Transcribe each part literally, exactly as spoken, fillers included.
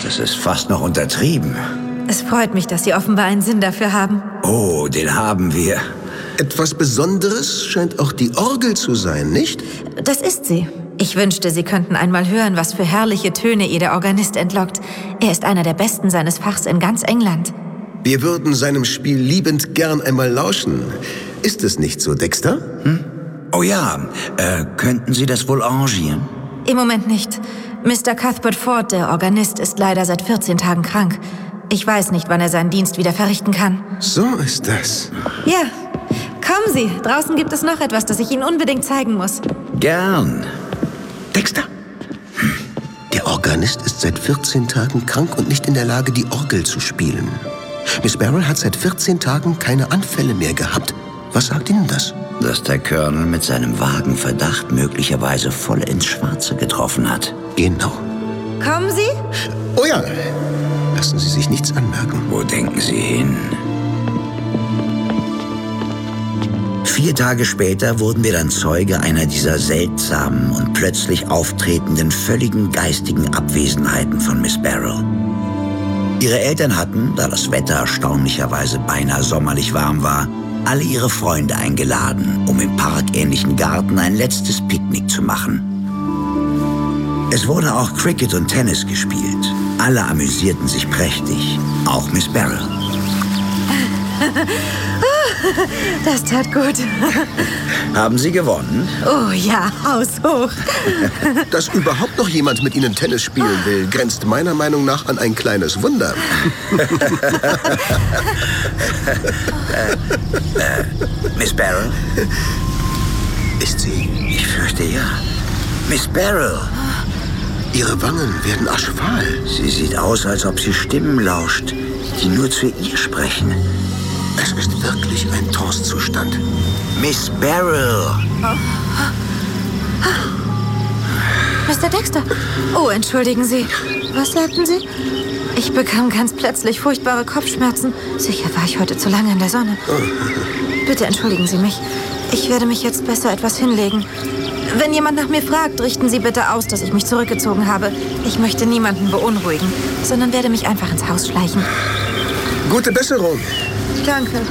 Das ist fast noch untertrieben. Es freut mich, dass Sie offenbar einen Sinn dafür haben. Oh, den haben wir. Etwas Besonderes scheint auch die Orgel zu sein, nicht? Das ist sie. Ich wünschte, Sie könnten einmal hören, was für herrliche Töne ihr der Organist entlockt. Er ist einer der Besten seines Fachs in ganz England. Wir würden seinem Spiel liebend gern einmal lauschen. Ist es nicht so, Dexter? Hm? Oh ja, äh, könnten Sie das wohl arrangieren? Im Moment nicht. Mister Cuthbert Ford, der Organist, ist leider seit vierzehn Tagen krank. Ich weiß nicht, wann er seinen Dienst wieder verrichten kann. So ist das. Ja, kommen Sie. Draußen gibt es noch etwas, das ich Ihnen unbedingt zeigen muss. Gern. Dexter, der Organist ist seit vierzehn Tagen krank und nicht in der Lage, die Orgel zu spielen. Miss Barrel hat seit vierzehn Tagen keine Anfälle mehr gehabt. Was sagt Ihnen das? Dass der Colonel mit seinem vagen Verdacht möglicherweise voll ins Schwarze getroffen hat. Genau. Kommen Sie? Oh ja. Lassen Sie sich nichts anmerken. Wo denken Sie hin? Vier Tage später wurden wir dann Zeuge einer dieser seltsamen und plötzlich auftretenden völligen geistigen Abwesenheiten von Miss Barrel. Ihre Eltern hatten, da das Wetter erstaunlicherweise beinahe sommerlich warm war, alle ihre Freunde eingeladen, um im parkähnlichen Garten ein letztes Picknick zu machen. Es wurde auch Cricket und Tennis gespielt. Alle amüsierten sich prächtig, auch Miss Barrel. Das tat gut. Haben Sie gewonnen? Oh ja, haushoch. Dass überhaupt noch jemand mit Ihnen Tennis spielen will, grenzt meiner Meinung nach an ein kleines Wunder. äh, äh, Miss Barrel? Ist sie? Ich fürchte ja. Miss Barrel! Ihre Wangen werden aschfahl. Sie sieht aus, als ob sie Stimmen lauscht, die nur zu ihr sprechen. Es ist wirklich ein Trancezustand. Miss Barrel! Oh. Mister Dexter! Oh, entschuldigen Sie. Was sagten Sie? Ich bekam ganz plötzlich furchtbare Kopfschmerzen. Sicher war ich heute zu lange in der Sonne. Bitte entschuldigen Sie mich. Ich werde mich jetzt besser etwas hinlegen. Wenn jemand nach mir fragt, richten Sie bitte aus, dass ich mich zurückgezogen habe. Ich möchte niemanden beunruhigen, sondern werde mich einfach ins Haus schleichen. Gute Besserung. Danke.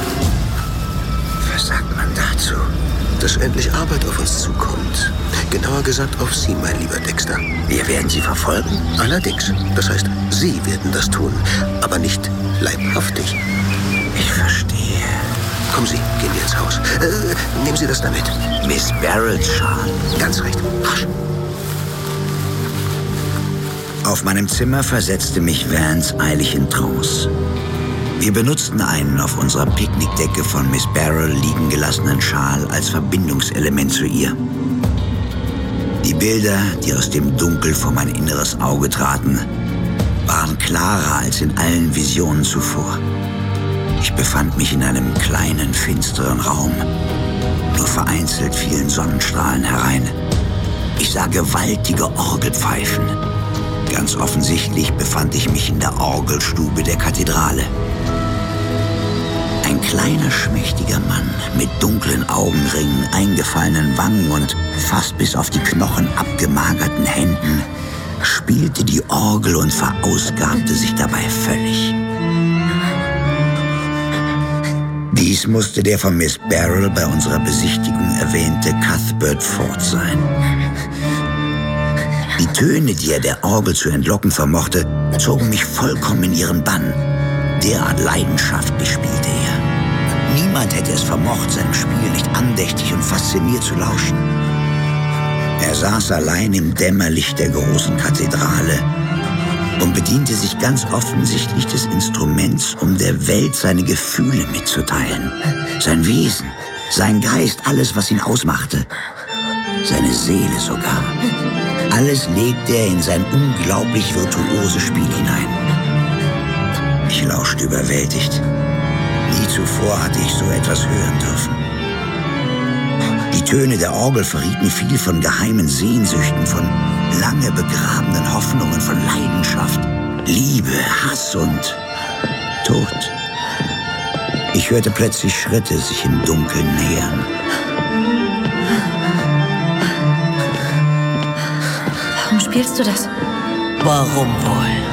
Was sagt man dazu? Dass endlich Arbeit auf uns zukommt. Genauer gesagt auf Sie, mein lieber Dexter. Wir werden Sie verfolgen? Allerdings. Das heißt, Sie werden das tun, aber nicht leibhaftig. Ich verstehe. Kommen Sie, gehen wir ins Haus. Äh, nehmen Sie das damit. Miss Barrels Schal. Ganz recht. Rasch. Auf meinem Zimmer versetzte mich Vance eilig in Trance. Wir benutzten einen auf unserer Picknickdecke von Miss Barrel liegen gelassenen Schal als Verbindungselement zu ihr. Die Bilder, die aus dem Dunkel vor mein inneres Auge traten, waren klarer als in allen Visionen zuvor. Ich befand mich in einem kleinen, finsteren Raum. Nur vereinzelt fielen Sonnenstrahlen herein. Ich sah gewaltige Orgelpfeifen. Ganz offensichtlich befand ich mich in der Orgelstube der Kathedrale. Ein kleiner, schmächtiger Mann mit dunklen Augenringen, eingefallenen Wangen und fast bis auf die Knochen abgemagerten Händen spielte die Orgel und verausgabte sich dabei völlig. Dies musste der von Miss Barrel bei unserer Besichtigung erwähnte Cuthbert Ford sein. Die Töne, die er der Orgel zu entlocken vermochte, zogen mich vollkommen in ihren Bann. Derart leidenschaftlich spielte er. Niemand hätte es vermocht, seinem Spiel nicht andächtig und fasziniert zu lauschen. Er saß allein im Dämmerlicht der großen Kathedrale und bediente sich ganz offensichtlich des Instruments, um der Welt seine Gefühle mitzuteilen. Sein Wesen, sein Geist, alles, was ihn ausmachte. Seine Seele sogar. Alles legte er in sein unglaublich virtuoses Spiel hinein. Ich lauschte überwältigt. Nie zuvor hatte ich so etwas hören dürfen. Die Töne der Orgel verrieten viel von geheimen Sehnsüchten, von lange begrabenen Hoffnungen, von Leidenschaft, Liebe, Hass und Tod. Ich hörte plötzlich Schritte sich im Dunkeln nähern. Warum spielst du das? Warum wohl?